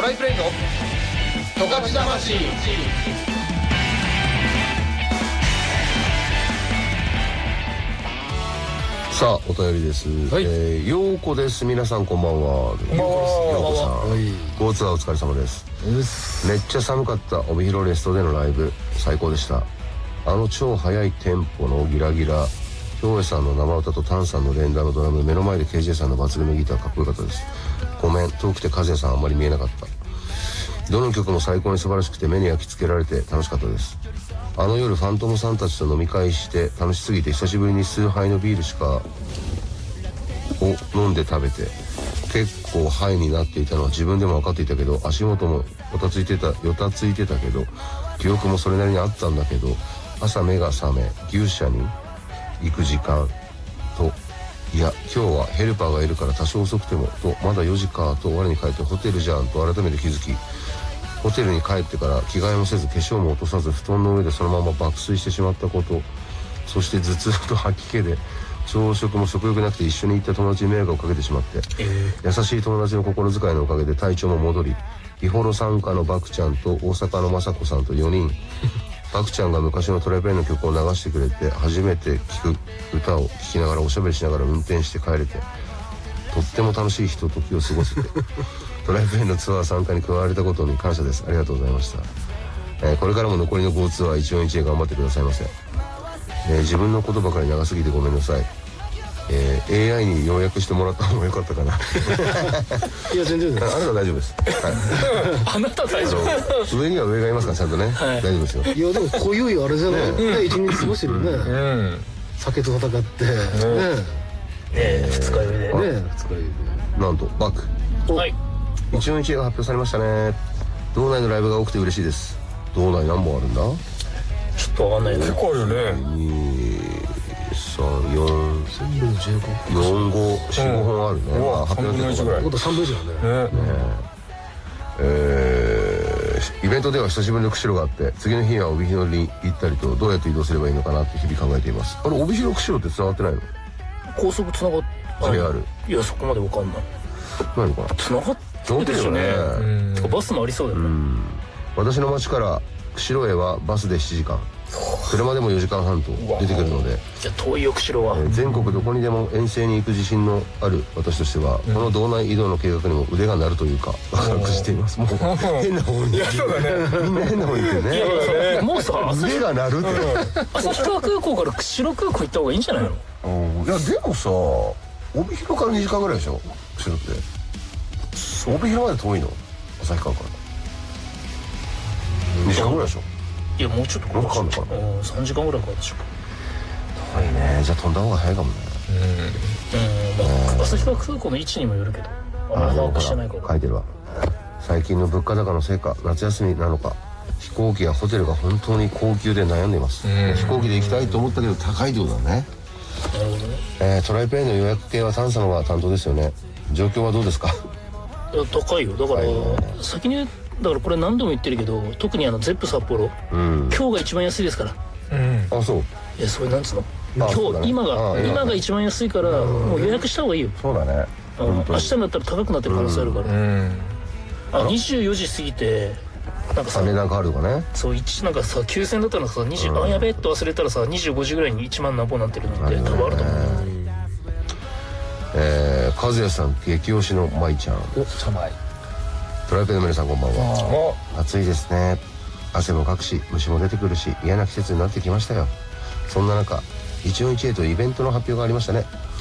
ライプレイの十勝魂。 さあお便りです、ようこです。皆さんこんばんは。ようこさん、ゴーツアーお疲れ様です。めっちゃ寒かった帯広レストでのライブ、最高でした。超速いテンポのギラギラ、京江さんの生歌とタンさんの連打のドラム、目の前で KJ さんの抜群のギター、かっこよかったです。ごめん、遠くて和也さんあんまり見えなかった。どの曲も最高に素晴らしくて目に焼き付けられて楽しかったです。夜ファントムさんたちと飲み会して楽しすぎて、久しぶりに数杯のビールしかを飲んで食べて結構ハイになっていたのは自分でも分かっていたけど、足元もよたついてたけど、記憶もそれなりにあったんだけど、朝目が覚め牛舎に行く時間と、いや今日はヘルパーがいるから多少遅くてもと、まだ4時かと我に返ってホテルじゃんと改めて気づき、ホテルに帰ってから着替えもせず化粧も落とさず布団の上でそのまま爆睡してしまったこと、そして頭痛と吐き気で朝食も食欲なくて一緒に行った友達に迷惑をかけてしまって、優しい友達の心遣いのおかげで体調も戻り、日幌参加のバクちゃんと大阪の雅子さんと4人バクちゃんが昔のトライプレイの曲を流してくれて、初めて聴く歌を聴きながらおしゃべりしながら運転して帰れて、とっても楽しいひとときを過ごせてトライプレイのツアー参加に加われたことに感謝です。ありがとうございました。これからも残りの GO ツアー一音一会頑張ってくださいませ。自分のことばかり長すぎてごめんなさい。AI に要約してもらった方が良かったかな。 いや全然です。 あなた大丈夫です、 あなた大丈夫。 上には上がいますからちゃんとね、大丈夫ですよ。 いやでも濃ゆいあれじゃない、一日過ごしてるよね。酒と戦って二日酔いで二日酔いでなんとバック、 はい、 一音一会が発表されましたね。道内のライブが多くて嬉しいです。道内何本あるんだ。 ちょっとわかんないな。 結構あるよね。 4,5,4,5,4,5本あるね。 3分の1ぐらい。 3分以上だね。イベントでは久しぶりの釧路があって、次の日は帯広に行ったりと、どうやって移動すればいいのかなって日々考えています。あれ帯広釧路って繋がってないの？ 高速繋がっあれある？ いやそこまでわかんない。 何かな？ 繋がってるよね。バスもありそうだよね。 私の町から釧路へはバスで7時間、車でも4時間半と出てくるので、 いや遠いよ釧路は。 全国どこにでも遠征に行く自信のある私としては、この道内移動の計画にも腕が鳴るというかワクワクしています。もう変な方に、みんな変な方に言ってるね。 いやもうさ腕が鳴るって旭川空港から釧路空港行った方がいいんじゃないの？ いやでもさ、帯広から2時間ぐらいでしょ釧路って。帯広まで遠いの？旭川から2時間ぐらいでしょ。 いやもうちょっとかかるのかな。 3時間ぐらいかかるでしょ。 遠いね。じゃあ飛んだ方が早いかもね。 旭川空港の位置にもよるけど、あんまり把握してないから。 書いてるわ。最近の物価高のせいか夏休みなのか、飛行機やホテルが本当に高級で悩んでいます。飛行機で行きたいと思ったけど高いってことだね。 なるほどね。 トライプレイの予約系はタン様が担当ですよね。状況はどうですか？ いや高いよ。だから先にだからこれ何度も言ってるけど、特にゼップ札幌、今日が一番安いですから。 あ、そう。 いやそれなんつうの、今日今が一番安いから、もう予約した方がいいよ。 そうだね。 明日になったら高くなってる可能性あるから。24時過ぎてなんかさ、 値段変わるとかね。 そうなんかさ9000だったらさ20、やべえっと忘れたらさ25時ぐらいに1万何本なってるのって多分あると思う。 和也さん激推しの舞ちゃん。トライペの皆さんこんばんは。暑いですね。汗もかくし虫も出てくるし嫌な季節になってきましたよ。そんな中一音一会とイベントの発表がありましたね。